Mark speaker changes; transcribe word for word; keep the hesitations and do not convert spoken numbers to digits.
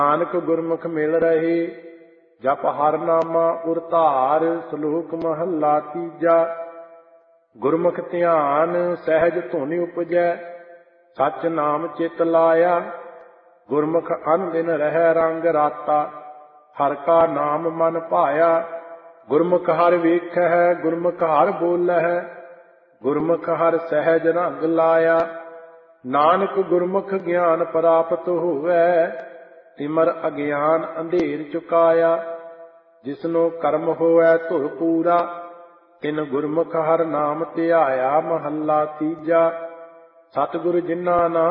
Speaker 1: ਨਾਨਕ ਗੁਰਮੁਖ ਮਿਲ ਰਹੇ ਜਪ ਹਰ ਨਾਮਾ ਉਰ ਧਾਰ। ਸ਼ਲੋਕ ਮਹੱਲਾ ਤੀਜਾ। ਗੁਰਮੁਖ ਧਿਆਨ ਸਹਿਜ ਧੁਨਿ ਉਪਜੈ, ਸਚ ਨਾਮ ਚਿਤ ਲਾਇਆ। ਗੁਰਮੁਖ ਅਨ ਦਿਨ ਰਹਿ ਰੰਗ ਰਾਤਾ, ਹਰ ਕਾ ਨਾਮ ਮਨ ਭਾਇਆ। ਗੁਰਮੁਖ ਹਰਿ ਵੇਖੈ, ਗੁਰਮੁਖ ਹਰਿ ਬੋਲੈ, ਗੁਰਮੁਖ ਹਰਿ ਸਹਿਜ ਰੰਗ ਲਾਇਆ। ਨਾਨਕ ਗੁਰਮੁਖ ਗਿਆਨ ਪ੍ਰਾਪਤ ਹੋਵੈ, ਤਿਮਰ ਅਗਿਆਨ ਅੰਧੇਰ ਚੁਕਾਇਆ। ਜਿਸਨੂੰ ਕਰਮ ਹੋਵੈ ਧੁਰ ਪੂਰਾ, ਤਿਨ ਗੁਰਮੁਖ ਹਰਿ ਨਾਮ ਧਿਆਇਆ। ਮਹੱਲਾ ਤੀਜਾ। ਸਤਿਗੁਰ ਜਿਨਾ ਨਾਮ